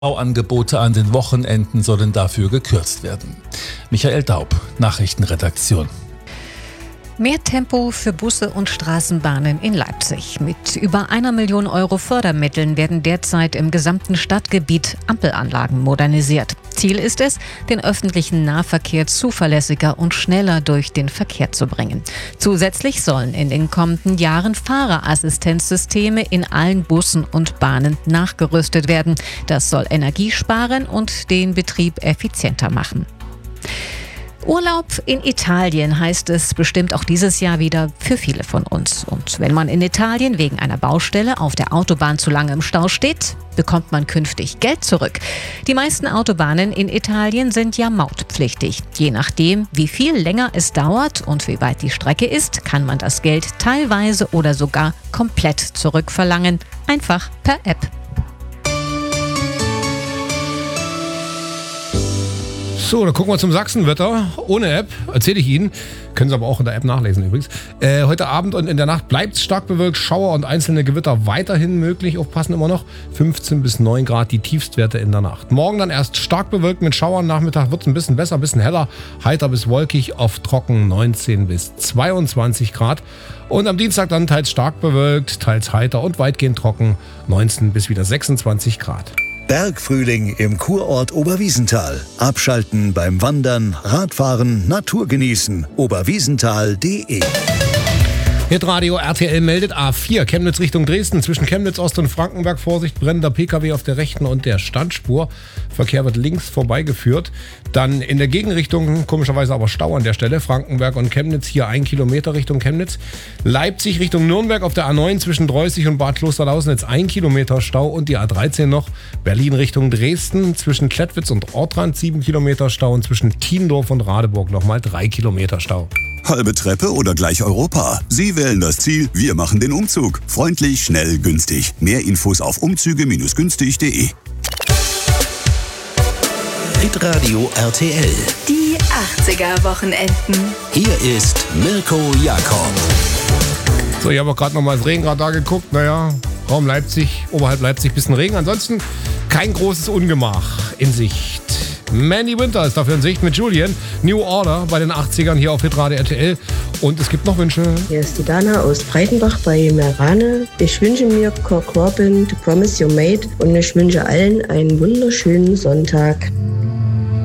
Bauangebote an den Wochenenden sollen dafür gekürzt werden. Michael Daub, Nachrichtenredaktion. Mehr Tempo für Busse und Straßenbahnen in Leipzig. Mit über 1 Million Euro Fördermitteln werden derzeit im gesamten Stadtgebiet Ampelanlagen modernisiert. Ziel ist es, den öffentlichen Nahverkehr zuverlässiger und schneller durch den Verkehr zu bringen. Zusätzlich sollen in den kommenden Jahren Fahrerassistenzsysteme in allen Bussen und Bahnen nachgerüstet werden. Das soll Energie sparen und den Betrieb effizienter machen. Urlaub in Italien heißt es bestimmt auch dieses Jahr wieder für viele von uns. Und wenn man in Italien wegen einer Baustelle auf der Autobahn zu lange im Stau steht, bekommt man künftig Geld zurück. Die meisten Autobahnen in Italien sind ja mautpflichtig. Je nachdem, wie viel länger es dauert und wie weit die Strecke ist, kann man das Geld teilweise oder sogar komplett zurückverlangen. Einfach per App. So, dann gucken wir zum Sachsenwetter. Ohne App, erzähle ich Ihnen. Können Sie aber auch in der App nachlesen übrigens. Heute Abend und in der Nacht bleibt es stark bewölkt. Schauer und einzelne Gewitter weiterhin möglich. Aufpassen immer noch. 15 bis 9 Grad die Tiefstwerte in der Nacht. Morgen dann erst stark bewölkt mit Schauern. Nachmittag wird es ein bisschen besser, ein bisschen heller. Heiter bis wolkig, oft trocken 19 bis 22 Grad. Und am Dienstag dann teils stark bewölkt, teils heiter und weitgehend trocken 19 bis wieder 26 Grad. Bergfrühling im Kurort Oberwiesenthal. Abschalten beim Wandern, Radfahren, Natur genießen. Oberwiesenthal.de. Hitradio RTL meldet A4, Chemnitz Richtung Dresden. Zwischen Chemnitz Ost und Frankenberg Vorsicht, brennender PKW auf der rechten und der Standspur. Verkehr wird links vorbeigeführt. Dann in der Gegenrichtung, komischerweise aber Stau an der Stelle. Frankenberg und Chemnitz, hier 1 Kilometer Richtung Chemnitz. Leipzig Richtung Nürnberg auf der A9 zwischen Dreußig und Bad Klosterlausen jetzt 1 Kilometer Stau. Und die A13 noch, Berlin Richtung Dresden. Zwischen Klettwitz und Ortrand 7 Kilometer Stau. Und zwischen Tiendorf und Radeburg nochmal 3 Kilometer Stau. Halbe Treppe oder gleich Europa? Sie wählen das Ziel, wir machen den Umzug. Freundlich, schnell, günstig. Mehr Infos auf umzüge-günstig.de. Hitradio RTL. Die 80er-Wochenenden. Hier ist Mirko Jakob. So, ich habe auch gerade nochmal das Regenradar geguckt. Naja, Raum Leipzig, oberhalb Leipzig, bisschen Regen. Ansonsten kein großes Ungemach in Sicht. Mandy Winter ist dafür in Sicht mit Julian. New Order bei den 80ern hier auf Hitradio RTL. Und es gibt noch Wünsche. Hier ist die Dana aus Breitenbach bei Merane. Ich wünsche mir Cock Robin, To Promise You Made. Und ich wünsche allen einen wunderschönen Sonntag.